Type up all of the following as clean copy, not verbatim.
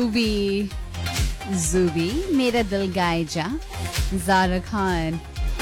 Zubi, Mera Dil Gaye Ja, Zara Khan.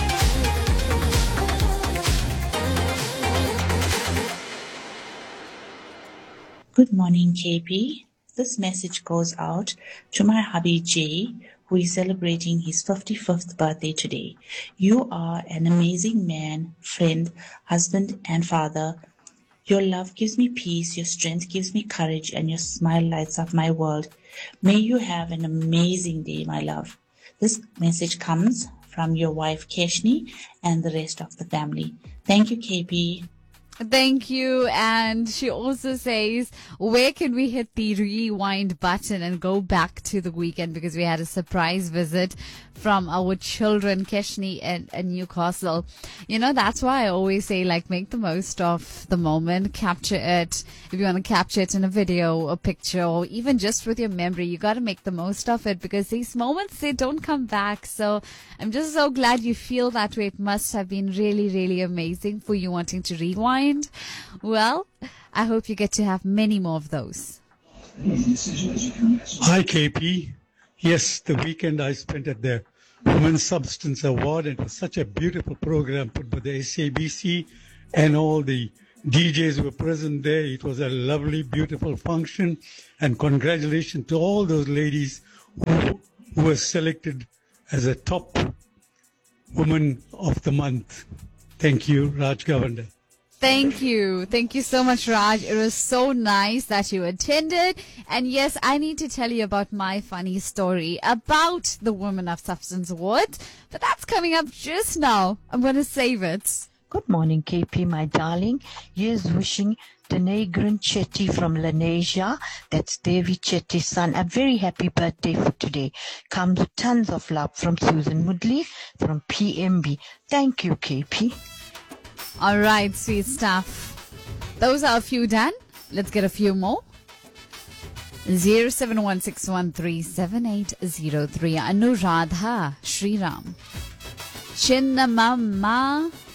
Good morning, KP. This message goes out to my hubby Jay, who is celebrating his 55th birthday today. You are an amazing man, friend, husband, and father. Your love gives me peace, your strength gives me courage, and your smile lights up my world. May you have an amazing day, my love. This message comes from your wife Keshni and the rest of the family. Thank you, KP. Thank you. And she also says, where can we hit the rewind button and go back to the weekend? Because we had a surprise visit from our children, Keshni and Newcastle. You know, that's why I always say, like, make the most of the moment, capture it. If you want to capture it in a video, a picture, or even just with your memory, you got to make the most of it, because these moments, they don't come back. So I'm just so glad you feel that way. It must have been really, really amazing for you wanting to rewind. Well, I hope you get to have many more of those. Hi, KP. Yes, the weekend I spent at the Women's Substance Award. It was such a beautiful program put by the SABC, and all the DJs were present there. It was a lovely, beautiful function, and congratulations to all those ladies who were selected as a top woman of the month. Thank you, Raj Govender. Thank you. Thank you so much, Raj. It was so nice that you attended. And yes, I need to tell you about my funny story about the Women of Substance Awards. But that's coming up just now. I'm going to save it. Good morning, KP, my darling. Here's wishing Denegran Chetty from Lenasia, that's Devi Chetty's son, a very happy birthday for today. Comes with tons of love from Susan Woodley from PMB. Thank you, KP. All right, sweet stuff. Those are a few done. Let's get a few more. 0716137803. Anuradha Shriram. Chinnamama